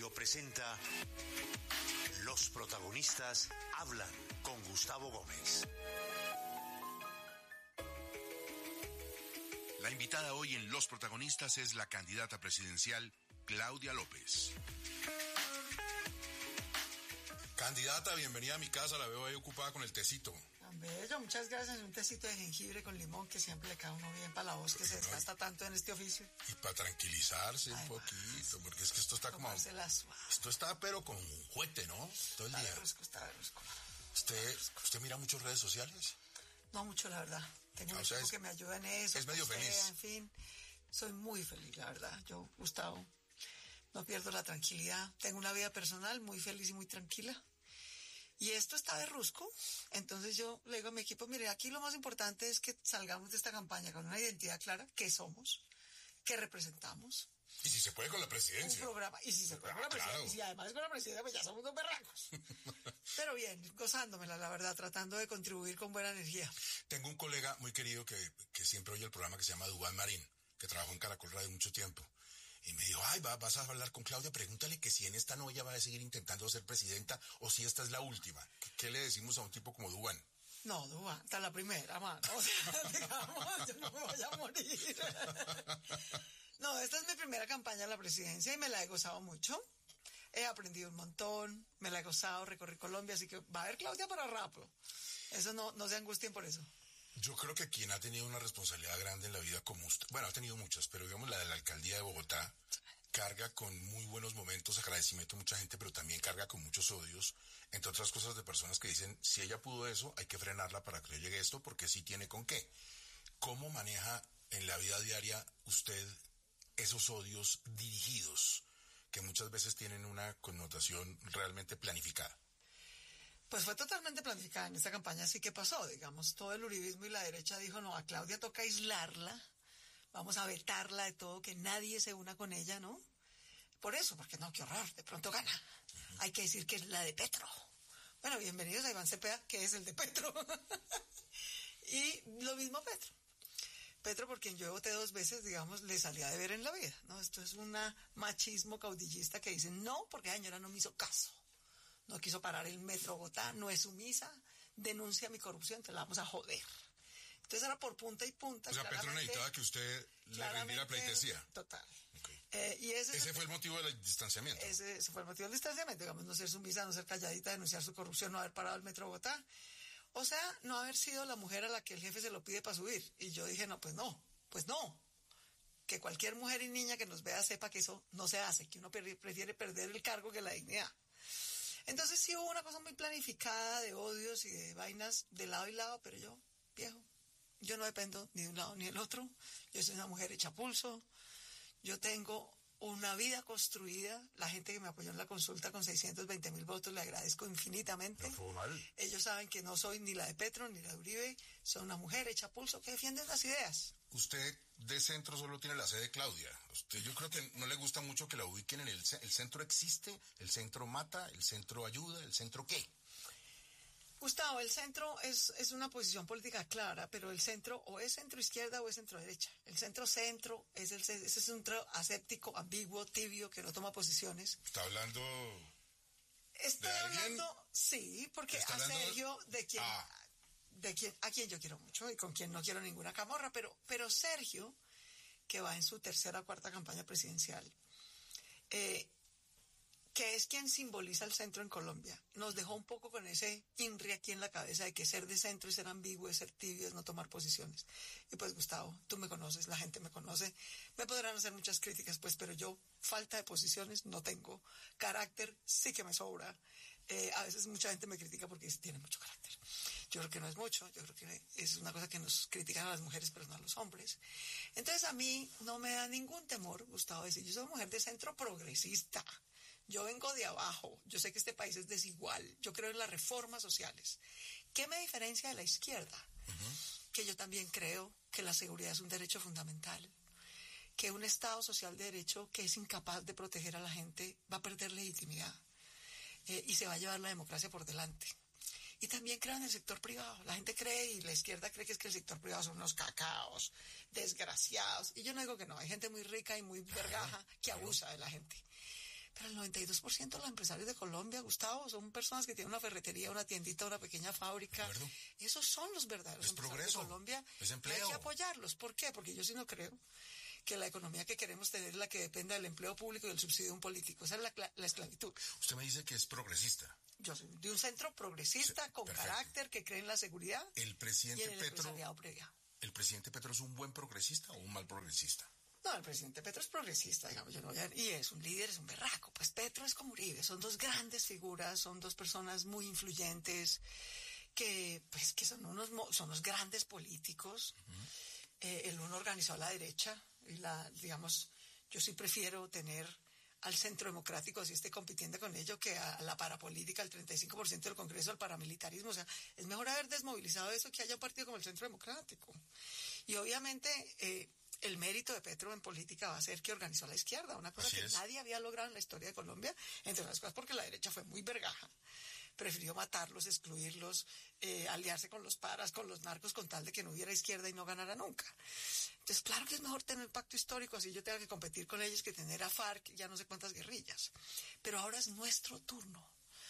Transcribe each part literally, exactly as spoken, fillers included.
Radio presenta Los protagonistas hablan con Gustavo Gómez. La invitada hoy en Los protagonistas es la candidata presidencial Claudia López. Candidata, bienvenida a mi casa, la veo ahí ocupada con el tecito. Bello, muchas gracias. Un tecito de jengibre con limón que siempre le cae a uno bien para la voz que se desgasta tanto en este oficio. Y para tranquilizarse Ay, un poquito, sí. Porque es que esto está como... Esto está pero con un juguete, ¿no? Todo el está día. Brusco, está brusco. ¿Usted, ¿Usted mira muchas redes sociales? No mucho, la verdad. Tengo un o sea, equipo es, que me ayuda en eso. Es medio postea, feliz. En fin, soy muy feliz, la verdad. Yo, Gustavo, no pierdo la tranquilidad. Tengo una vida personal muy feliz y muy tranquila. Y esto está de rusco, entonces yo le digo a mi equipo, mire, aquí lo más importante es que salgamos de esta campaña con una identidad clara, qué somos, qué representamos. Y si se puede con la presidencia. Un programa, y si se puede con la presidencia, claro. Y si además con la presidencia, pues ya somos dos berracos. Pero bien, gozándomela, la verdad, tratando de contribuir con buena energía. Tengo un colega muy querido que, que siempre oye el programa que se llama Duván Marín, que trabajó en Caracol Radio mucho tiempo. Y me dijo, ay, va, vas a hablar con Claudia, pregúntale que si en esta no ella va a seguir intentando ser presidenta o si esta es la última. ¿Qué, qué le decimos a un tipo como Duván? No, Duván, está la primera, mano. O sea, digamos, yo no me voy a morir. No, esta es mi primera campaña a la presidencia y me la he gozado mucho. He aprendido un montón, me la he gozado, recorrí Colombia, así que va a haber Claudia para rato. Eso no, no se angustien por eso. Yo creo que quien ha tenido una responsabilidad grande en la vida como usted, bueno, ha tenido muchas, pero digamos la de la alcaldía de Bogotá, carga con muy buenos momentos, agradecimiento a mucha gente, pero también carga con muchos odios, entre otras cosas de personas que dicen, si ella pudo eso, hay que frenarla para que le llegue esto, porque sí tiene con qué. ¿Cómo maneja en la vida diaria usted esos odios dirigidos, que muchas veces tienen una connotación realmente planificada? Pues fue totalmente planificada en esta campaña, así que pasó, digamos, todo el uribismo y la derecha dijo, no, a Claudia toca aislarla, vamos a vetarla de todo, que nadie se una con ella, ¿no? Por eso, porque no, qué horror, de pronto gana. Uh-huh. Hay que decir que es la de Petro. Bueno, bienvenidos a Iván Cepeda, que es el de Petro. Y lo mismo Petro. Petro, por quien yo voté dos veces, digamos, le salía de ver en la vida, ¿no? Esto es un machismo caudillista que dice, no, porque la señora no me hizo caso. No quiso parar el metro Bogotá, no es sumisa, denuncia mi corrupción, te la vamos a joder. Entonces era por punta y punta. O sea, Petro necesitaba que usted le rindiera pleitesía. Total. Okay. Eh, y ese, ese es, fue el motivo del distanciamiento. Ese, ese fue el motivo del distanciamiento, digamos, no ser sumisa, no ser calladita, denunciar su corrupción, no haber parado el metro Bogotá. O sea, no haber sido la mujer a la que el jefe se lo pide para subir. Y yo dije, no, pues no, pues no. Que cualquier mujer y niña que nos vea sepa que eso no se hace, que uno prefiere perder el cargo que la dignidad. Entonces sí hubo una cosa muy planificada de odios y de vainas de lado y lado, pero yo, viejo, yo no dependo ni de un lado ni del otro. Yo soy una mujer hecha pulso. Yo tengo una vida construida. La gente que me apoyó en la consulta con seiscientos veinte mil votos, le agradezco infinitamente. No fue mal. Ellos saben que no soy ni la de Petro ni la de Uribe. Soy una mujer hecha pulso que defiende las ideas. Usted de centro solo tiene la sede Claudia. Usted, yo creo que no le gusta mucho que la ubiquen en el, el centro. ¿Existe? ¿El centro mata? ¿El centro ayuda? ¿El centro qué? Gustavo, el centro es, es una posición política clara, pero el centro o es centro izquierda o es centro derecha. El centro centro es el ese centro aséptico, ambiguo, tibio, que no toma posiciones. ¿Está hablando Estoy de alguien? hablando, sí, porque ¿Está a hablando Sergio, de quien, ah. de quien, a quien yo quiero mucho y con quien no quiero ninguna camorra, pero, pero Sergio, que va en su tercera o cuarta campaña presidencial, eh, que es quien simboliza el centro en Colombia, nos dejó un poco con ese INRI aquí en la cabeza de que ser de centro es ser ambiguo, es ser tibio, es no tomar posiciones. Y pues, Gustavo, tú me conoces, la gente me conoce, me podrán hacer muchas críticas, pues, pero yo, falta de posiciones, no tengo. Carácter, sí que me sobra. Eh, a veces mucha gente me critica porque tiene mucho carácter. Yo creo que no es mucho, yo creo que es una cosa que nos critican a las mujeres, pero no a los hombres. Entonces, a mí no me da ningún temor, Gustavo, decir, yo soy una mujer de centro progresista. Yo vengo de abajo, yo sé que este país es desigual, yo creo en las reformas sociales. ¿Qué me diferencia de la izquierda? Uh-huh. Que yo también creo que la seguridad es un derecho fundamental, que un Estado social de derecho que es incapaz de proteger a la gente va a perder legitimidad eh, y se va a llevar la democracia por delante. Y también creo en el sector privado. La gente cree y la izquierda cree que es que el sector privado son unos cacaos, desgraciados. Y yo no digo que no, hay gente muy rica y muy vergaja que abusa de la gente. Pero el noventa y dos por ciento de los empresarios de Colombia, Gustavo, son personas que tienen una ferretería, una tiendita, una pequeña fábrica. Esos son los verdaderos es empresarios progreso, de Colombia. es empleo. Y hay que apoyarlos. ¿Por qué? Porque yo sí no creo que la economía que queremos tener es la que dependa del empleo público y del subsidio de un político. Esa es la, la esclavitud. Usted me dice que es progresista. Yo soy de un centro progresista, sí, con perfecto. Carácter, que cree en la seguridad el presidente y en el Petro, empresariado previa. ¿El presidente Petro es un buen progresista o un mal progresista? No, el presidente Petro es progresista, digamos, yo no voy a, y es un líder, es un berraco. Pues Petro es como Uribe, son dos grandes figuras, son dos personas muy influyentes, que pues que son unos, son unos grandes políticos. Uh-huh. Eh, el uno organizó a la derecha, y la, digamos, yo sí prefiero tener al centro democrático, si esté compitiendo con ello, que a la parapolítica, el treinta y cinco por ciento del Congreso, al paramilitarismo. O sea, es mejor haber desmovilizado eso que haya un partido como el centro democrático. Y obviamente eh, el mérito de Petro en política va a ser que organizó a la izquierda, una cosa Así que es. Nadie había logrado en la historia de Colombia, entre otras cosas porque la derecha fue muy vergaja. Prefirió matarlos, excluirlos, eh, aliarse con los paras, con los narcos, con tal de que no hubiera izquierda y no ganara nunca. Entonces, claro que es mejor tener pacto histórico, así yo tenga que competir con ellos, que tener a FARC, ya no sé cuántas guerrillas. Pero ahora es nuestro turno,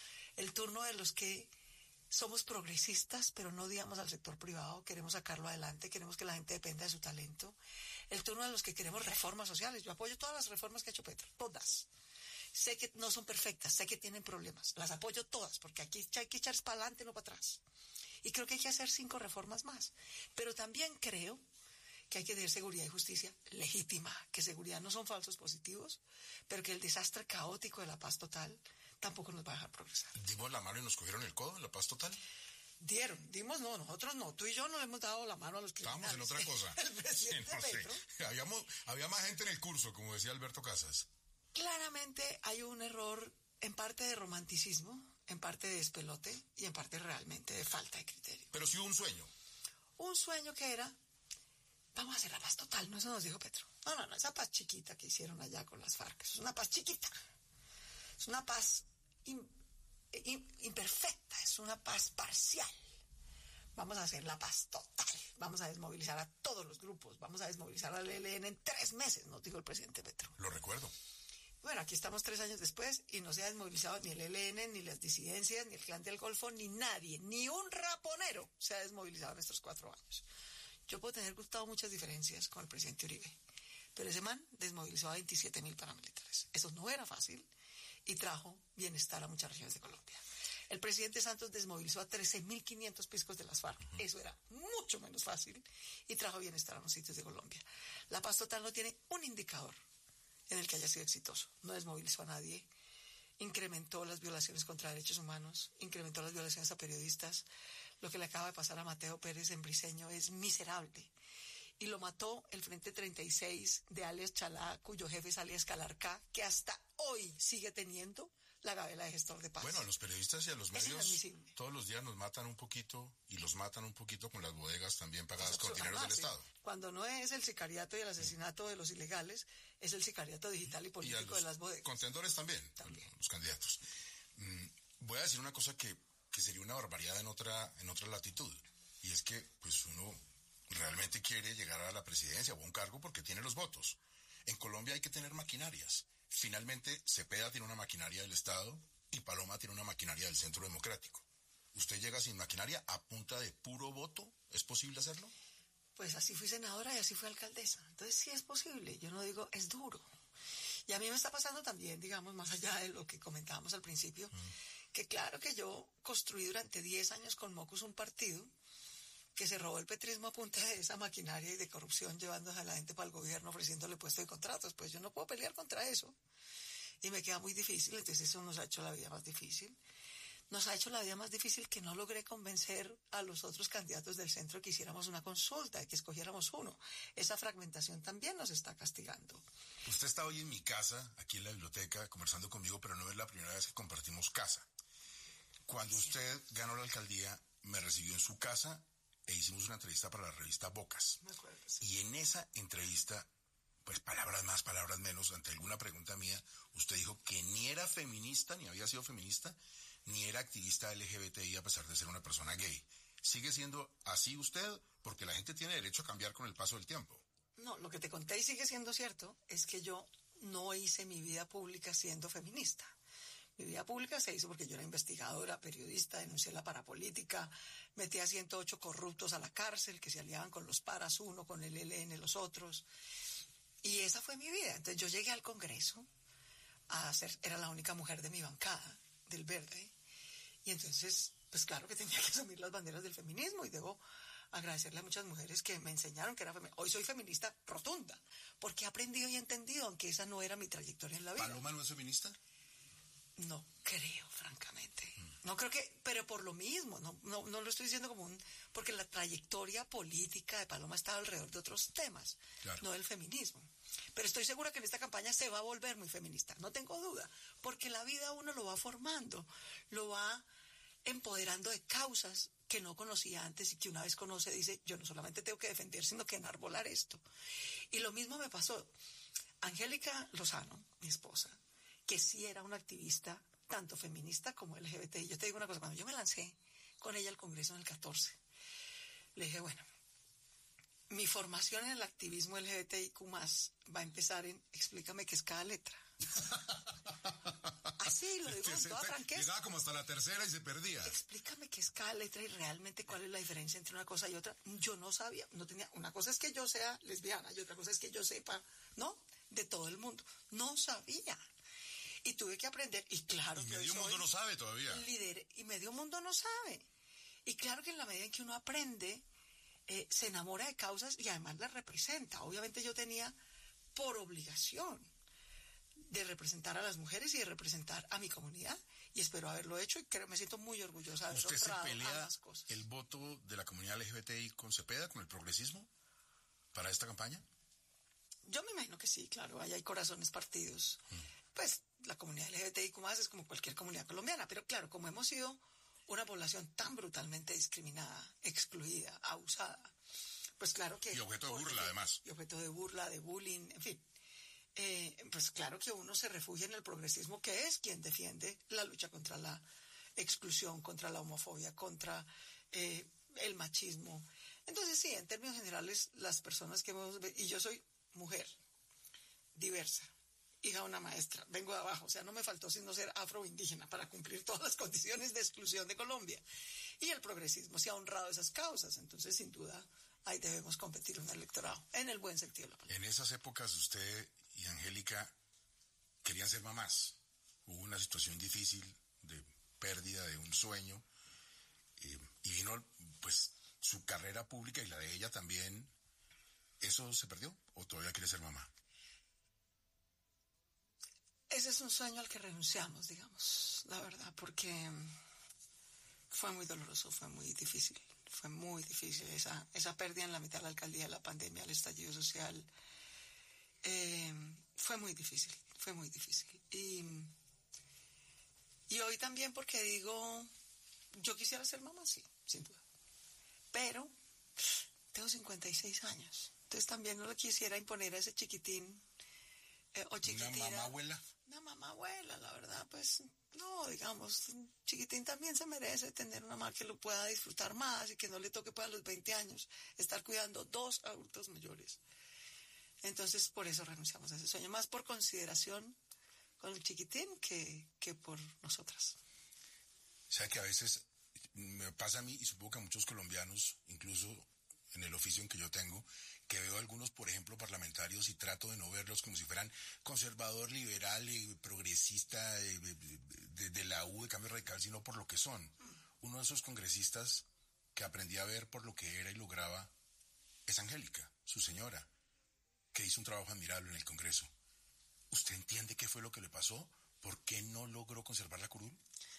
el turno de los que somos progresistas, pero no odiamos al sector privado, queremos sacarlo adelante, queremos que la gente dependa de su talento. El turno de los que queremos reformas sociales. Yo apoyo todas las reformas que ha hecho Petro, todas. Sé que no son perfectas, sé que tienen problemas, las apoyo todas, porque aquí hay que echarse para adelante, no para atrás. Y creo que hay que hacer cinco reformas más. Pero también creo que hay que tener seguridad y justicia legítima, que seguridad no son falsos positivos, pero que el desastre caótico de la paz total tampoco nos va a dejar progresar. ¿Dimos la mano y nos cogieron el codo en la paz total? Dieron, dimos no, nosotros no, tú y yo no le hemos dado la mano a los criminales. Estábamos en otra cosa. El presidente sí, no Petro. Sé. Habíamos, había más gente en el curso, como decía Alberto Casas. Claramente hay un error en parte de romanticismo, en parte de despelote y en parte realmente de falta de criterio. Pero sí hubo un sueño. Un sueño que era, vamos a hacer la paz total, no eso nos dijo Petro. No, no, no, esa paz chiquita que hicieron allá con las FARC, es una paz chiquita. Es una paz in, in, imperfecta, es una paz parcial. Vamos a hacer la paz total, vamos a desmovilizar a todos los grupos, vamos a desmovilizar al E L N en tres meses, nos dijo el presidente Petro. Lo recuerdo. Bueno, aquí estamos tres años después y no se ha desmovilizado ni el E L N, ni las disidencias, ni el Clan del Golfo, ni nadie, ni un raponero se ha desmovilizado en estos cuatro años. Yo puedo tener gustado muchas diferencias con el presidente Uribe, pero ese man desmovilizó a veintisiete mil paramilitares. Eso no era fácil y trajo bienestar a muchas regiones de Colombia. El presidente Santos desmovilizó a trece mil quinientos piscos de las FARC. Uh-huh. Eso era mucho menos fácil y trajo bienestar a los sitios de Colombia. La paz total no tiene un indicador en el que haya sido exitoso. No desmovilizó a nadie, incrementó las violaciones contra derechos humanos, incrementó las violaciones a periodistas. Lo que le acaba de pasar a Mateo Pérez en Briceño es miserable. Y lo mató el Frente treinta y seis de alias Chalá, cuyo jefe es alias Calarcá, que hasta hoy sigue teniendo la gabela de gestor de paz. Bueno, a los periodistas y a los medios todos los días nos matan un poquito y los matan un poquito con las bodegas también pagadas con dineros del Estado. Cuando no es el sicariato y el asesinato de los ilegales, es el sicariato digital y político y a los de las bodegas. Contendores también, también. Los candidatos. Mm, voy a decir una cosa que, que sería una barbaridad en otra, en otra latitud, y es que pues uno realmente quiere llegar a la presidencia o a un cargo porque tiene los votos. En Colombia hay que tener maquinarias. Finalmente, Cepeda tiene una maquinaria del Estado y Paloma tiene una maquinaria del Centro Democrático. ¿Usted llega sin maquinaria a punta de puro voto? ¿Es posible hacerlo? Pues así fui senadora y así fui alcaldesa. Entonces sí es posible. Yo no digo, es duro. Y a mí me está pasando también, digamos, más allá de lo que comentábamos al principio, mm. que claro que yo construí durante diez años con Mocus un partido que se robó el petrismo a punta de esa maquinaria y de corrupción, llevando a la gente para el gobierno, ofreciéndole puestos de contratos. Pues yo no puedo pelear contra eso. Y me queda muy difícil, entonces eso nos ha hecho la vida más difícil. Nos ha hecho la vida más difícil que no logré convencer a los otros candidatos del centro que hiciéramos una consulta y que escogiéramos uno. Esa fragmentación también nos está castigando. Usted está hoy en mi casa, aquí en la biblioteca, conversando conmigo, pero no es la primera vez que compartimos casa. Cuando sí. usted ganó la alcaldía, me recibió en su casa e hicimos una entrevista para la revista Bocas. Me acuerdo, sí. Y en esa entrevista, pues palabras más, palabras menos, ante alguna pregunta mía, usted dijo que ni era feminista, ni había sido feminista, ni era activista L G B T I a pesar de ser una persona gay. ¿Sigue siendo así usted? Porque la gente tiene derecho a cambiar con el paso del tiempo. No, lo que te conté y sigue siendo cierto es que yo no hice mi vida pública siendo feminista. Mi vida pública se hizo porque yo era investigadora, periodista, denuncié la parapolítica, metí a ciento ocho corruptos a la cárcel que se aliaban con los paras, uno con el E L N, los otros. Y esa fue mi vida. Entonces yo llegué al Congreso a ser, era la única mujer de mi bancada, del Verde. Y entonces, pues claro que tenía que asumir las banderas del feminismo y debo agradecerle a muchas mujeres que me enseñaron que era feminista. Hoy soy feminista rotunda, porque he aprendido y entendido, aunque esa no era mi trayectoria en la vida. ¿Paloma no es feminista? No creo, francamente. No creo que, pero por lo mismo, no, no, no lo estoy diciendo como un, porque la trayectoria política de Paloma está alrededor de otros temas, claro, no del feminismo. Pero estoy segura que en esta campaña se va a volver muy feminista, no tengo duda, porque la vida uno lo va formando, lo va empoderando de causas que no conocía antes y que una vez conoce dice, yo no solamente tengo que defender, sino que enarbolar esto. Y lo mismo me pasó. Angélica Lozano, mi esposa, que sí era una activista tanto feminista como L G B T I. Yo te digo una cosa, cuando yo me lancé con ella al Congreso en el catorce, le dije, bueno, mi formación en el activismo L G B T I Q más, va a empezar en, explícame qué es cada letra. Así lo digo con toda franqueza. Llegaba como hasta la tercera y se perdía. Explícame qué es cada letra y realmente cuál es la diferencia entre una cosa y otra. Yo no sabía, no tenía, una cosa es que yo sea lesbiana y otra cosa es que yo sepa, ¿no? De todo el mundo. No sabía. Y tuve que aprender, y claro y que medio mundo no sabe todavía. Líder, y medio mundo no sabe. Y claro que en la medida en que uno aprende, eh, se enamora de causas y además las representa. Obviamente yo tenía por obligación de representar a las mujeres y de representar a mi comunidad, y espero haberlo hecho, y creo me siento muy orgullosa de haber ¿Usted se pelea ambas cosas. El voto de la comunidad L G B T I con Cepeda, con el progresismo, para esta campaña? Yo me imagino que sí, claro, ahí hay corazones partidos. Mm. Pues la comunidad L G B T I Q más es como cualquier comunidad colombiana, pero claro, como hemos sido una población tan brutalmente discriminada, excluida, abusada, pues claro que... Y objeto de burla, además. Y objeto de burla, de bullying, en fin. Eh, pues claro que uno se refugia en el progresismo, que es quien defiende la lucha contra la exclusión, contra la homofobia, contra eh, el machismo. Entonces sí, en términos generales, las personas que hemos... Y yo soy mujer, diversa, hija de una maestra, vengo de abajo, o sea, no me faltó sino ser afroindígena para cumplir todas las condiciones de exclusión de Colombia. Y el progresismo se ha honrado esas causas, entonces sin duda ahí debemos competir en el electorado, en el buen sentido de la palabra. En esas épocas usted y Angélica querían ser mamás. Hubo una situación difícil de pérdida de un sueño, eh, y vino pues su carrera pública y la de ella también. ¿Eso se perdió o todavía quiere ser mamá? Ese es un sueño al que renunciamos, digamos, la verdad, porque fue muy doloroso, fue muy difícil, fue muy difícil esa, esa pérdida en la mitad de la alcaldía, la pandemia, el estallido social, eh, fue muy difícil, fue muy difícil. Y, y hoy también porque digo, yo quisiera ser mamá, sí, sin duda, pero tengo cincuenta y seis años, entonces también no lo quisiera imponer a ese chiquitín eh, o chiquitina. ¿Una mamá abuela? Una mamá abuela, la verdad, pues no, digamos, un chiquitín también se merece tener una mamá que lo pueda disfrutar más y que no le toque para los veinte años estar cuidando dos adultos mayores. Entonces, por eso renunciamos a ese sueño, más por consideración con el chiquitín que, que por nosotras. O sea que a veces me pasa a mí, y supongo que a muchos colombianos, incluso en el oficio en que yo tengo, que veo algunos, por ejemplo, parlamentarios y trato de no verlos como si fueran conservador, liberal, y progresista de, de, de la U, de Cambio Radical, sino por lo que son. Uno de esos congresistas que aprendí a ver por lo que era y lograba es Angélica, su señora, que hizo un trabajo admirable en el Congreso. ¿Usted entiende qué fue lo que le pasó? ¿Por qué no logró conservar la curul?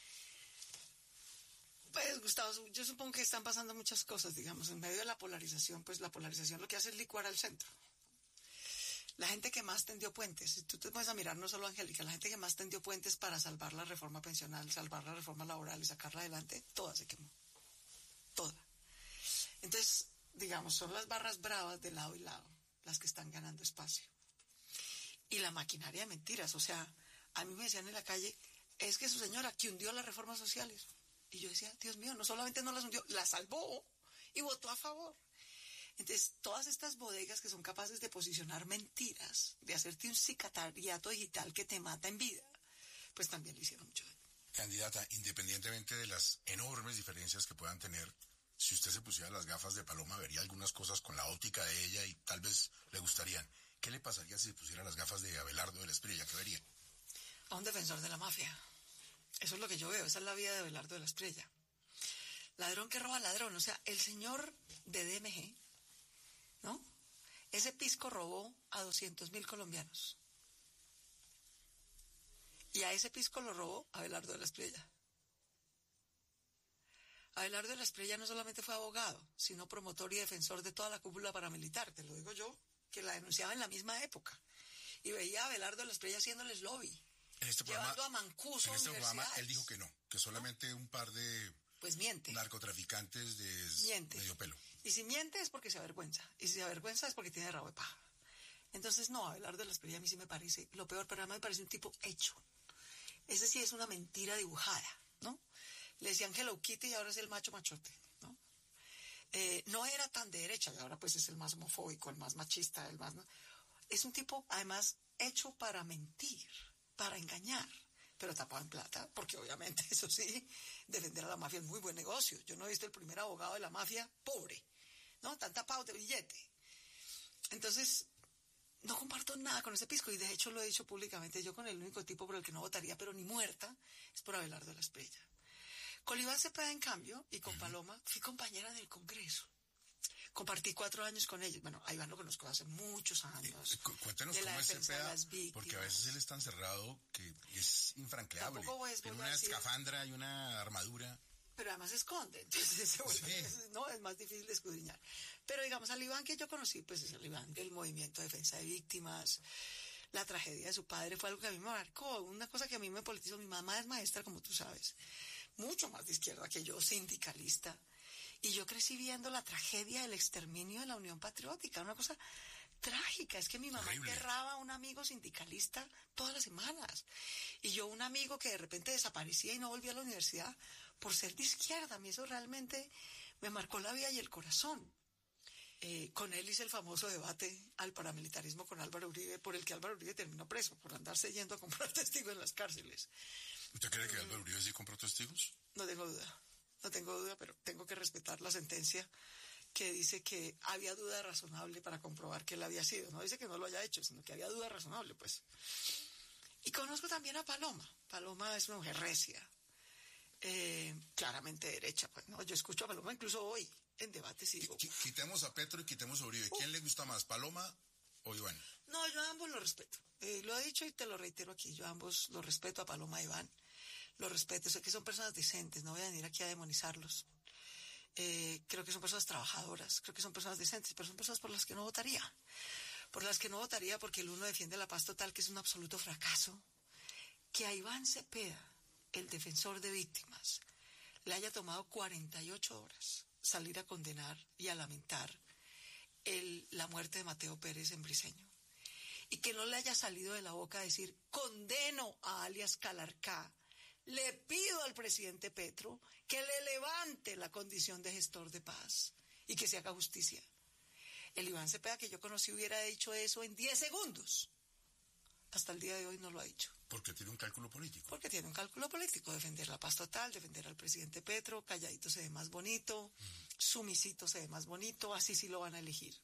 Pues, Gustavo, yo supongo que están pasando muchas cosas, digamos, en medio de la polarización, pues la polarización lo que hace es licuar al centro. La gente que más tendió puentes, si tú te puedes a mirar, no solo Angélica, la gente que más tendió puentes para salvar la reforma pensional, salvar la reforma laboral y sacarla adelante, toda se quemó. Toda. Entonces, digamos, son las barras bravas de lado y lado las que están ganando espacio. Y la maquinaria de mentiras, o sea, a mí me decían en la calle, es que su señora que hundió las reformas sociales. Y yo decía, Dios mío, no solamente no las hundió, las salvó y votó a favor. Entonces, todas estas bodegas que son capaces de posicionar mentiras, de hacerte un sicariato digital que te mata en vida, pues también le hicieron mucho daño. Candidata, independientemente de las enormes diferencias que puedan tener, si usted se pusiera las gafas de Paloma, vería algunas cosas con la óptica de ella y tal vez le gustarían. ¿Qué le pasaría si se pusiera las gafas de Abelardo de la Espriella? ¿Qué vería? A un defensor de la mafia. Eso es lo que yo veo, esa es la vida de Abelardo de la Espriella. Ladrón que roba ladrón, o sea, el señor de D M G, ¿no? Ese pisco robó a doscientos mil colombianos. Y a ese pisco lo robó Abelardo de la Espriella. Abelardo de la Espriella no solamente fue abogado, sino promotor y defensor de toda la cúpula paramilitar, te lo digo yo, que la denunciaba en la misma época. Y veía a Abelardo de la Espriella haciéndoles lobby, en este llevando programa, a Mancuso en este programa universidades. él dijo que no, que solamente ¿no? un par de pues miente. narcotraficantes de miente. medio pelo. Y si miente es porque se avergüenza, y si se avergüenza es porque tiene rabo de paja. Entonces, no, Abelardo de la Espriella a mí sí me parece lo peor, pero además me parece un tipo hecho. Ese sí es una mentira dibujada, ¿no? Le decían Hello Kitty y ahora es el macho machote, ¿no? Eh, no era tan de derecha y ahora pues es el más homofóbico, el más machista, el más... ¿no? Es un tipo, además, hecho para mentir, para engañar, pero tapado en plata, porque obviamente, eso sí, defender a la mafia es muy buen negocio. Yo no he visto el primer abogado de la mafia pobre, ¿no? Tan tapado de billete. Entonces... no comparto nada con ese pisco y de hecho lo he dicho públicamente, yo con el único tipo por el que no votaría, pero ni muerta, es por Abelardo de la Espriella. Con Iván Cepeda, en cambio, y con uh-huh. Paloma, fui compañera del Congreso. Compartí cuatro años con ellos. Bueno, a Iván lo conozco hace muchos años. Eh, cu- cuéntenos cómo es Cepeda, porque a veces él es tan cerrado que es infranqueable. Tiene una escafandra y una armadura. Pero además se esconde, entonces se vuelve, sí. no, es más difícil de escudriñar. Pero digamos, al Iván que yo conocí, pues es el Iván del movimiento de defensa de víctimas. La tragedia de su padre fue algo que a mí me marcó, una cosa que a mí me politizó. Mi mamá es maestra, como tú sabes, mucho más de izquierda que yo, sindicalista. Y yo crecí viendo la tragedia del exterminio de la Unión Patriótica, una cosa trágica. Es que mi mamá Horrible. enterraba a un amigo sindicalista todas las semanas. Y yo un amigo que de repente desaparecía y no volvía a la universidad por ser de izquierda. A mí eso realmente me marcó la vida y el corazón. Eh, con él hice el famoso debate al paramilitarismo con Álvaro Uribe, por el que Álvaro Uribe terminó preso, por andarse yendo a comprar testigos en las cárceles. ¿Usted cree que Álvaro Uribe sí compró testigos? No tengo duda, no tengo duda, pero tengo que respetar la sentencia que dice que había duda razonable para comprobar que él había sido. No dice que no lo haya hecho, sino que había duda razonable, pues. Y conozco también a Paloma. Paloma es una mujer recia, eh, claramente derecha, pues, ¿no? Yo escucho a Paloma incluso hoy en debates y digo... Quitemos a Petro y quitemos a Uribe. ¿Quién uh, le gusta más, Paloma o Iván? No, yo a ambos los respeto. Eh, lo he dicho y te lo reitero aquí. Yo a ambos los respeto, a Paloma y Iván. Los respeto. Sé que son personas decentes. No voy a venir aquí a demonizarlos. Eh, creo que son personas trabajadoras. Creo que son personas decentes. Pero son personas por las que no votaría. Por las que no votaría porque el uno defiende la paz total, que es un absoluto fracaso. Que a Iván Cepeda, el defensor de víctimas, le haya tomado cuarenta y ocho horas salir a condenar y a lamentar el, la muerte de Mateo Pérez en Briceño. Y que no le haya salido de la boca decir, condeno a alias Calarcá, le pido al presidente Petro que le levante la condición de gestor de paz y que se haga justicia. El Iván Cepeda que yo conocí hubiera dicho eso en diez segundos. Hasta el día de hoy no lo ha dicho. Porque tiene un cálculo político. Porque tiene un cálculo político, defender la paz total, defender al presidente Petro, calladito se ve más bonito, mm. sumisito se ve más bonito, así sí lo van a elegir.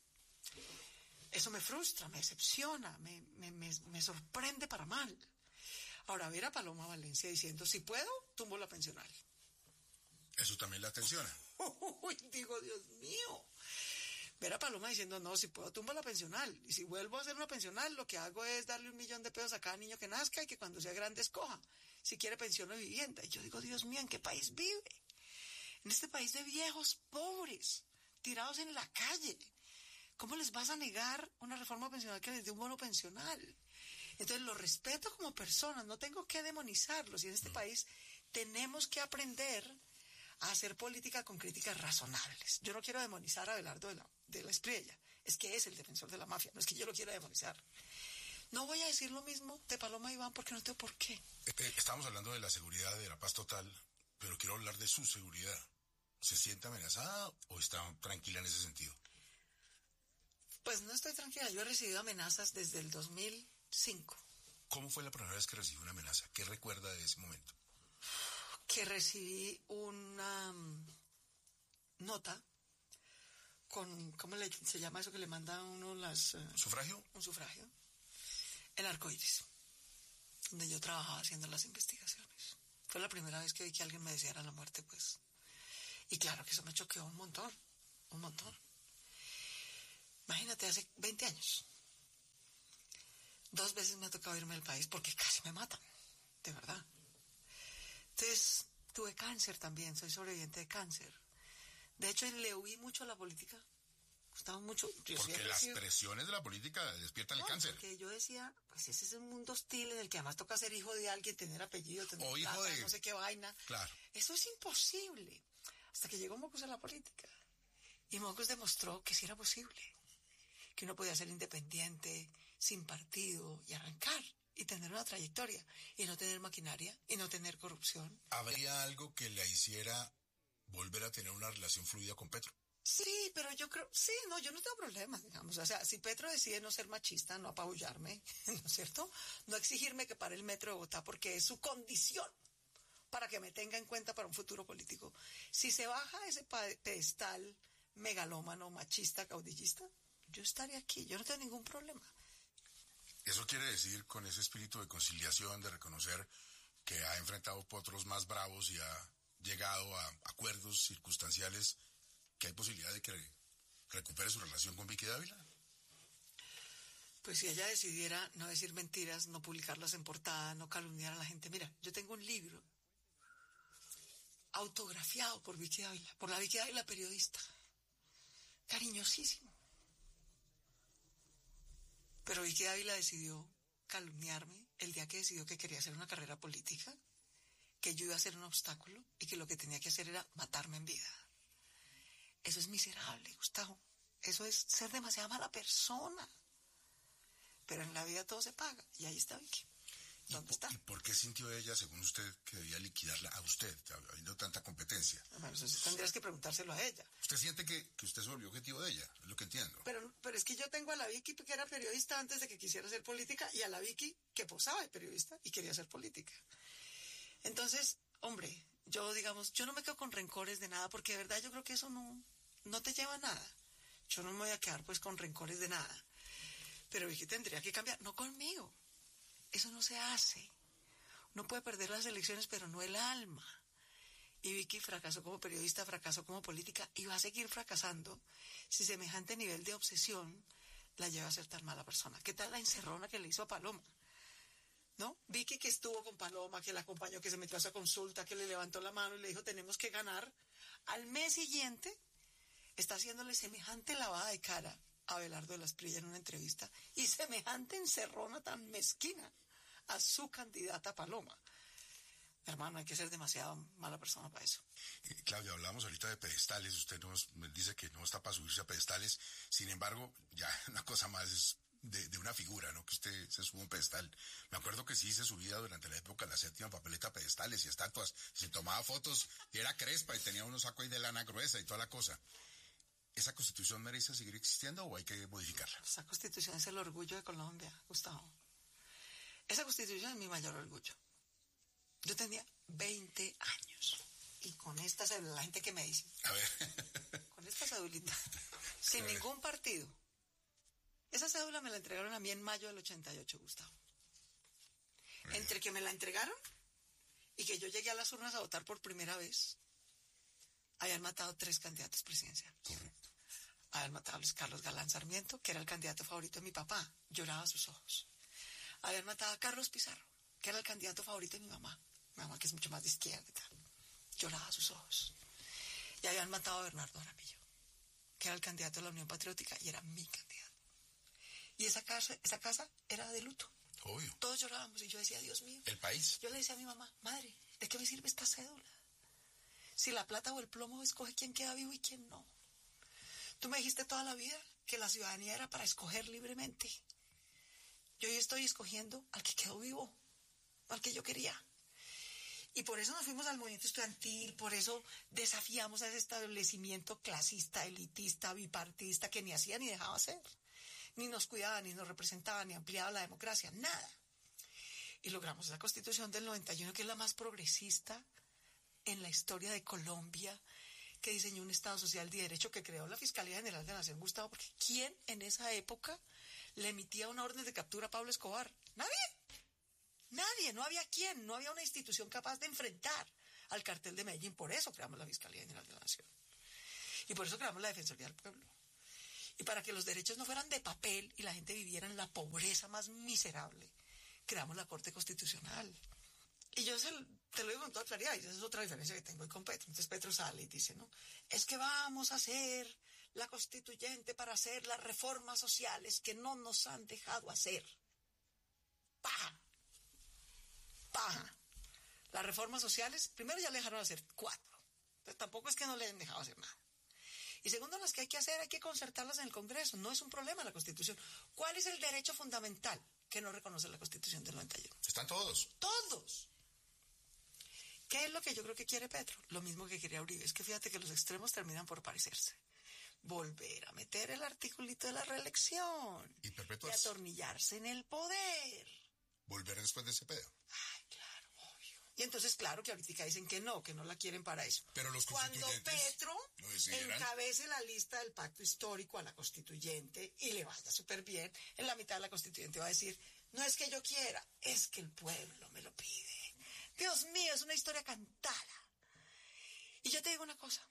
Eso me frustra, me decepciona, me, me, me, me sorprende para mal. Ahora, ver a Paloma Valencia diciendo, si puedo, tumbo la pensional. Eso también la tensiona. Uy, digo, Dios mío. Ver a Paloma diciendo, no, si puedo tumbo la pensional. Y si vuelvo a hacer una pensional, lo que hago es darle un millón de pesos a cada niño que nazca y que cuando sea grande escoja. Si quiere pensión o vivienda. Y yo digo, Dios mío, ¿en qué país vive? En este país de viejos pobres, tirados en la calle. ¿Cómo les vas a negar una reforma pensional que les dé un bono pensional? Entonces los respeto como personas, no tengo que demonizarlos. Y en este país tenemos que aprender a hacer política con críticas razonables. Yo no quiero demonizar a Abelardo de la, de la Espriella, es que es el defensor de la mafia, no es que yo lo quiera demonizar. No voy a decir lo mismo de Paloma Iván porque no tengo por qué. Eh, estamos hablando de la seguridad, de la paz total, pero quiero hablar de su seguridad. ¿Se siente amenazada o está tranquila en ese sentido? Pues no estoy tranquila, yo he recibido amenazas desde el dos mil cinco. ¿Cómo fue la primera vez que recibió una amenaza? ¿Qué recuerda de ese momento? Que recibí una um, nota con, ¿cómo le, se llama eso que le manda a uno las... Uh, ¿Sufragio? Un sufragio. En Arcoíris, donde yo trabajaba haciendo las investigaciones. Fue la primera vez que vi que alguien me deseara la muerte, pues. Y claro que eso me choqueó un montón, un montón. Imagínate, hace veinte años. Dos veces me ha tocado irme del país porque casi me matan, de verdad. Entonces, tuve cáncer también, soy sobreviviente de cáncer. De hecho, le huí mucho a la política. Gustaba mucho. Yo porque las sido... presiones de la política despiertan no, el cáncer. Porque yo decía, pues ese es un mundo hostil en el que además toca ser hijo de alguien, tener apellido, tener o hijo plata, de... no sé qué vaina. Claro. Eso es imposible. Hasta que llegó Mocus a la política. Y Mocus demostró que sí era posible. Que uno podía ser independiente, sin partido, y arrancar, y tener una trayectoria, y no tener maquinaria, y no tener corrupción. ¿Habría algo que le hiciera volver a tener una relación fluida con Petro? Sí, pero yo creo, sí, no, yo no tengo problema, digamos. O sea, si Petro decide no ser machista, no apabullarme, ¿no es cierto? No exigirme que pare el metro de Bogotá porque es su condición para que me tenga en cuenta para un futuro político. Si se baja ese pedestal megalómano, machista, caudillista, yo estaré aquí, yo no tengo ningún problema. Eso quiere decir, con ese espíritu de conciliación, de reconocer que ha enfrentado potros más bravos y ha llegado a acuerdos circunstanciales, que hay posibilidad de que recupere su relación con Vicky Dávila. Pues si ella decidiera no decir mentiras, no publicarlas en portada, no calumniar a la gente. Mira, yo tengo un libro autografiado por Vicky Dávila, por la Vicky Dávila periodista, cariñosísimo. Pero Vicky Dávila decidió calumniarme el día que decidió que quería hacer una carrera política, que yo iba a ser un obstáculo y que lo que tenía que hacer era matarme en vida. Eso es miserable, Gustavo. Eso es ser demasiado mala persona. Pero en la vida todo se paga. Y ahí está Vicky. ¿Dónde está? ¿Y por qué sintió ella, según usted, que debía liquidarla a usted, habiendo tanta competencia? Bueno, eso sí tendrías que preguntárselo a ella. ¿Usted siente que, que usted se volvió objetivo de ella? Es lo que entiendo. Pero, pero es que yo tengo a la Vicky que era periodista antes de que quisiera hacer política y a la Vicky que posaba de periodista y quería hacer política. Entonces, hombre, yo digamos, yo no me quedo con rencores de nada porque de verdad yo creo que eso no, no te lleva a nada. Yo no me voy a quedar pues con rencores de nada. Pero Vicky tendría que cambiar, no conmigo. Eso no se hace. Uno puede perder las elecciones, pero no el alma. Y Vicky fracasó como periodista, fracasó como política y va a seguir fracasando si semejante nivel de obsesión la lleva a ser tan mala persona. ¿Qué tal la encerrona que le hizo a Paloma? ¿No? Vicky que estuvo con Paloma, que la acompañó, que se metió a esa consulta, que le levantó la mano y le dijo tenemos que ganar. Al mes siguiente está haciéndole semejante lavada de cara a Abelardo de las Prillas en una entrevista y semejante encerrona tan mezquina a su candidata Paloma. Hermano, hay que ser demasiado mala persona para eso. Eh, Claudia, hablamos ahorita de pedestales, usted nos dice que no está para subirse a pedestales, sin embargo, ya una cosa más es de, de una figura, ¿no? Que usted se suba a un pedestal. Me acuerdo que sí se subía durante la época de la séptima papeleta a pedestales y estatuas, se tomaba fotos, y era crespa y tenía unos sacos ahí de lana gruesa y toda la cosa. ¿Esa constitución merece seguir existiendo o hay que modificarla? Esa constitución es el orgullo de Colombia, Gustavo. Esa constitución es mi mayor orgullo. Yo tenía veinte años y con esta cédula, la gente que me dice, a ver, con esta cédulita, sin ningún partido. Esa cédula me la entregaron a mí en mayo del ochenta y ocho, Gustavo. Bien. Entre que me la entregaron y que yo llegué a las urnas a votar por primera vez, habían matado tres candidatos presidenciales. Correcto. Habían matado a Luis Carlos Galán Sarmiento, que era el candidato favorito de mi papá, lloraba a sus ojos. Habían matado a Carlos Pizarro, que era el candidato favorito de mi mamá, mi mamá que es mucho más de izquierda y tal, lloraba a sus ojos. Y habían matado a Bernardo Jaramillo, que era el candidato de la Unión Patriótica y era mi candidato. Y esa casa, esa casa era de luto. Obvio. Todos llorábamos y yo decía, Dios mío. El país. Yo le decía a mi mamá, madre, ¿de qué me sirve esta cédula? Si la plata o el plomo escoge quién queda vivo y quién no. Tú me dijiste toda la vida que la ciudadanía era para escoger libremente. Yo hoy estoy escogiendo al que quedó vivo, al que yo quería. Y por eso nos fuimos al movimiento estudiantil, por eso desafiamos a ese establecimiento clasista, elitista, bipartidista, que ni hacía ni dejaba hacer. ni nos cuidaba, ni nos representaba, ni ampliaba la democracia, nada. Y logramos la Constitución del noventa y uno, que es la más progresista en la historia de Colombia, que diseñó un Estado social de derecho, que creó la Fiscalía General de la Nación, Gustavo, porque ¿quién en esa época le emitía una orden de captura a Pablo Escobar? Nadie. Nadie, no había quien, no había una institución capaz de enfrentar al cartel de Medellín. Por eso creamos la Fiscalía General de la Nación. Y por eso creamos la Defensoría del Pueblo. Y para que los derechos no fueran de papel y la gente viviera en la pobreza más miserable, creamos la Corte Constitucional. Y yo se, te lo digo con toda claridad, y esa es otra diferencia que tengo hoy con Petro. Entonces Petro sale y dice, ¿no? Es que vamos a hacer la constituyente para hacer las reformas sociales que no nos han dejado hacer. Paja. Paja. Las reformas sociales, primero ya le dejaron hacer cuatro. Entonces tampoco es que no le han dejado hacer nada. Y segundo, las que hay que hacer, hay que concertarlas en el Congreso. No es un problema la Constitución. ¿Cuál es el derecho fundamental que no reconoce la Constitución del noventa y uno? Están todos. Todos. ¿Qué es lo que yo creo que quiere Petro? Lo mismo que quería Uribe. Es que fíjate que los extremos terminan por parecerse. Volver a meter el articulito de la reelección. Y perpetuarse. Y atornillarse en el poder. Volver después de ese pedo. Ay, claro, obvio. Y entonces, claro que ahorita dicen que no, que no la quieren para eso. Pero los Cuando Petro ¿no encabece la lista del pacto histórico a la constituyente y le vaya súper bien, en la mitad de la constituyente va a decir, no es que yo quiera, es que el pueblo me lo pide. Dios mío, es una historia cantada. Y yo te digo una cosa.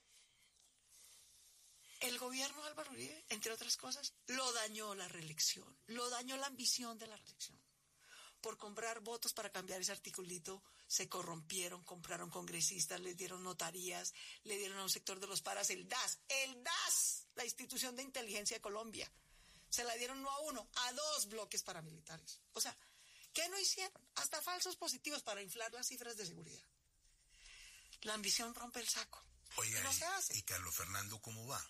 El gobierno de Álvaro Uribe, entre otras cosas, lo dañó la reelección, lo dañó la ambición de la reelección. Por comprar votos para cambiar ese articulito, se corrompieron, compraron congresistas, les dieron notarías, le dieron a un sector de los paras el D A S, el D A S, la institución de inteligencia de Colombia. Se la dieron no a uno, a dos bloques paramilitares. O sea, ¿qué no hicieron? Hasta falsos positivos para inflar las cifras de seguridad. La ambición rompe el saco. Oiga, no se hace. ¿Y Carlos Fernando cómo va?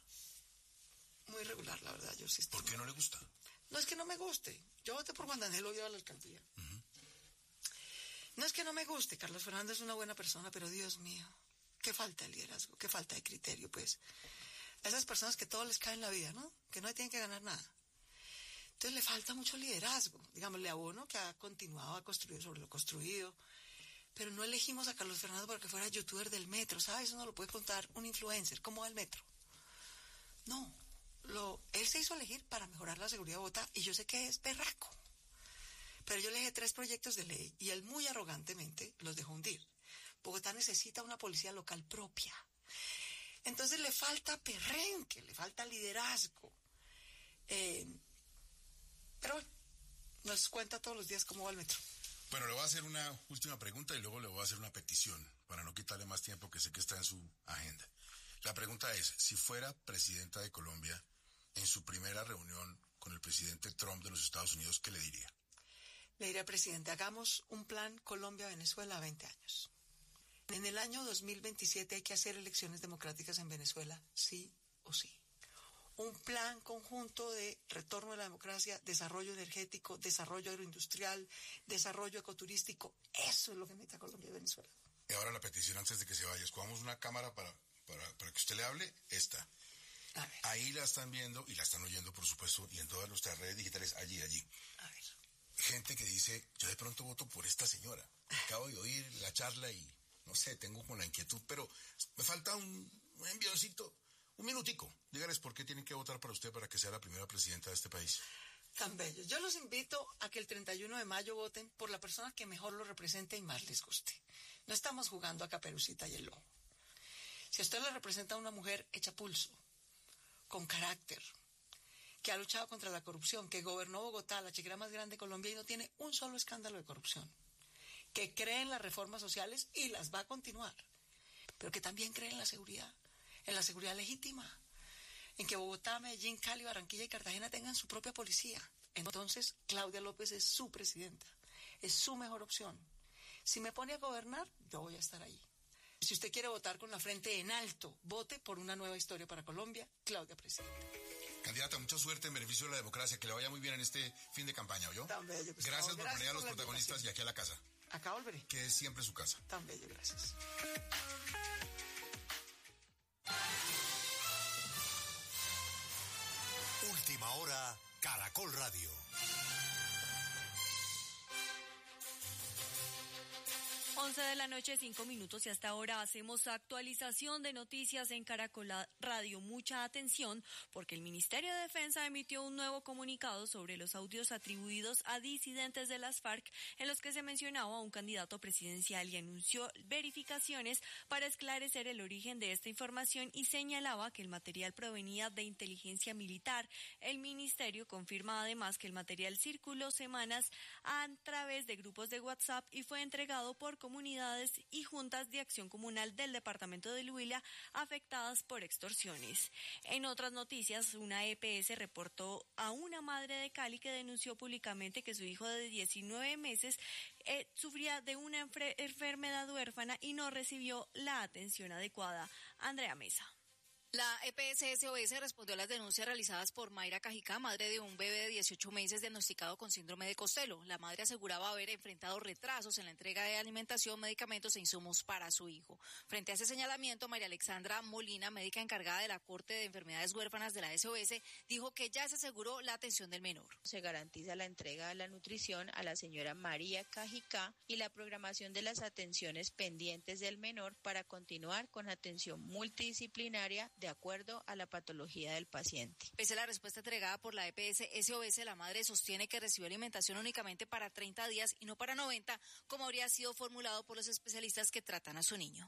Muy regular, la verdad, yo sí estoy. ¿Por qué no le gusta? No es que no me guste. Yo voté por Juan Daniel Oviedo a la alcaldía. Uh-huh. No es que no me guste. Carlos Fernando es una buena persona, pero Dios mío, qué falta de liderazgo, qué falta de criterio, pues. A esas personas que todo les cae en la vida, ¿no? Que no tienen que ganar nada. Entonces le falta mucho liderazgo. Digámosle a uno que ha continuado, ha construido sobre lo construido. Pero no elegimos a Carlos Fernando para que fuera youtuber del metro, ¿sabes? Eso no lo puede contar un influencer. ¿Cómo va el metro? No. Lo, él se hizo elegir para mejorar la seguridad de Bogotá y yo sé que es berraco. Pero yo le dejé tres proyectos de ley y él muy arrogantemente los dejó hundir. Bogotá necesita una policía local propia. Entonces le falta perrenque, le falta liderazgo. Eh, pero bueno, nos cuenta todos los días cómo va el metro. Bueno, le voy a hacer una última pregunta y luego le voy a hacer una petición para no quitarle más tiempo que sé que está en su agenda. La pregunta es, si fuera presidenta de Colombia, en su primera reunión con el presidente Trump de los Estados Unidos, ¿qué le diría? Le diría, presidente, hagamos un plan Colombia-Venezuela a veinte años. En el año dos mil veintisiete hay que hacer elecciones democráticas en Venezuela, sí o sí. Un plan conjunto de retorno de la democracia, desarrollo energético, desarrollo agroindustrial, desarrollo ecoturístico. Eso es lo que necesita Colombia y Venezuela. Y ahora la petición antes de que se vaya. Escogamos una cámara para, para, para que usted le hable, esta. A ver. Ahí la están viendo y la están oyendo, por supuesto, y en todas nuestras redes digitales, allí, allí. A ver. Gente que dice, yo de pronto voto por esta señora. Acabo de oír la charla y, no sé, tengo con la inquietud, pero me falta un, un envioncito. Un minutico, dígales por qué tienen que votar para usted para que sea la primera presidenta de este país. Tan bello. Yo los invito a que el treinta y uno de mayo voten por la persona que mejor lo represente y más les guste. No estamos jugando a Caperucita y el Lobo. Si a usted le representa a una mujer hecha pulso, con carácter, que ha luchado contra la corrupción, que gobernó Bogotá, la chequera más grande de Colombia, y no tiene un solo escándalo de corrupción, que cree en las reformas sociales y las va a continuar, pero que también cree en la seguridad, en la seguridad legítima, en que Bogotá, Medellín, Cali, Barranquilla y Cartagena tengan su propia policía. Entonces, Claudia López es su presidenta, es su mejor opción. Si me pone a gobernar, yo voy a estar ahí. Si usted quiere votar con la frente en alto, vote por una nueva historia para Colombia, Claudia presidenta. Candidata, mucha suerte en beneficio de la democracia, que le vaya muy bien en este fin de campaña, ¿oyó? Tan bello, pues, gracias no, por gracias poner a los por la protagonistas invitación. y aquí a la casa. Acá volveré. Que es siempre su casa. Tan bello, gracias. Última hora Caracol Radio. once de la noche, cinco minutos, y hasta ahora hacemos actualización de noticias en Caracol Radio. Mucha atención, porque el Ministerio de Defensa emitió un nuevo comunicado sobre los audios atribuidos a disidentes de las FARC, en los que se mencionaba a un candidato presidencial y anunció verificaciones para esclarecer el origen de esta información y señalaba que el material provenía de inteligencia militar. El Ministerio confirma además que el material circuló semanas a través de grupos de WhatsApp y fue entregado por comunidades y juntas de acción comunal del departamento del Huila afectadas por extorsiones. En otras noticias, una E P S reportó a una madre de Cali que denunció públicamente que su hijo de diecinueve meses eh, sufría de una enfermedad huérfana y no recibió la atención adecuada. Andrea Mesa. La E P S S O S respondió a las denuncias realizadas por Mayra Cajicá, madre de un bebé de dieciocho meses diagnosticado con síndrome de Costello. La madre aseguraba haber enfrentado retrasos en la entrega de alimentación, medicamentos e insumos para su hijo. Frente a ese señalamiento, María Alexandra Molina, médica encargada de la Corte de Enfermedades Huérfanas de la S O S, dijo que ya se aseguró la atención del menor. Se garantiza la entrega de la nutrición a la señora María Cajicá y la programación de las atenciones pendientes del menor para continuar con atención multidisciplinaria de acuerdo a la patología del paciente. Pese a la respuesta entregada por la E P S S O S, la madre sostiene que recibió alimentación únicamente para treinta días y no para noventa, como habría sido formulado por los especialistas que tratan a su niño.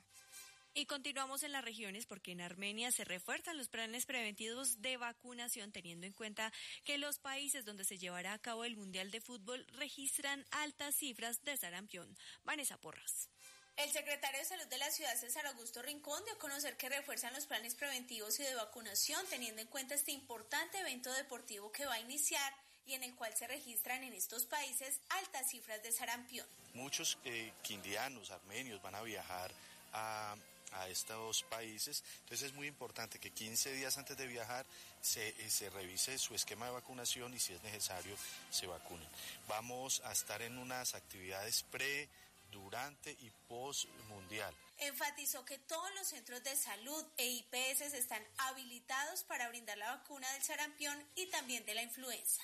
Y continuamos en las regiones, porque en Armenia se refuerzan los planes preventivos de vacunación, teniendo en cuenta que los países donde se llevará a cabo el Mundial de Fútbol registran altas cifras de sarampión. Vanessa Porras. El secretario de Salud de la ciudad, César Augusto Rincón, dio a conocer que refuerzan los planes preventivos y de vacunación, teniendo en cuenta este importante evento deportivo que va a iniciar y en el cual se registran en estos países altas cifras de sarampión. Muchos eh, quindianos, armenios van a viajar a... a estos países, entonces es muy importante que quince días antes de viajar se, eh, se revise su esquema de vacunación y si es necesario se vacunen. Vamos a estar en unas actividades pre, durante y post mundial. Enfatizó que todos los centros de salud e I P S están habilitados para brindar la vacuna del sarampión y también de la influenza.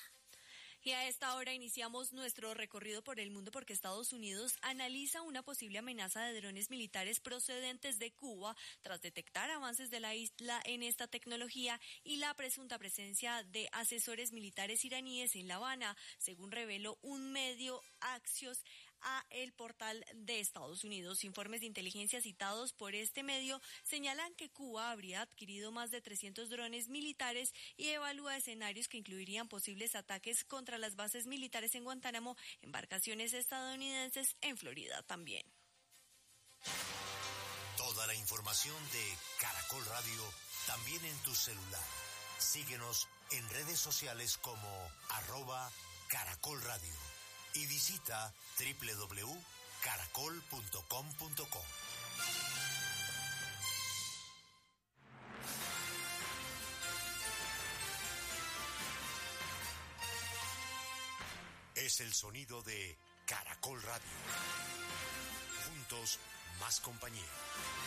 Y a esta hora iniciamos nuestro recorrido por el mundo, porque Estados Unidos analiza una posible amenaza de drones militares procedentes de Cuba tras detectar avances de la isla en esta tecnología y la presunta presencia de asesores militares iraníes en La Habana, según reveló un medio Axios a el portal de Estados Unidos. Informes de inteligencia citados por este medio señalan que Cuba habría adquirido más de trescientos drones militares y evalúa escenarios que incluirían posibles ataques contra las bases militares en Guantánamo, embarcaciones estadounidenses en Florida también. Toda la información de Caracol Radio también en tu celular. Síguenos en redes sociales como arroba Caracol Radio y visita doble u doble u doble u punto caracol punto com punto co. Es el sonido de Caracol Radio. Juntos, más compañía.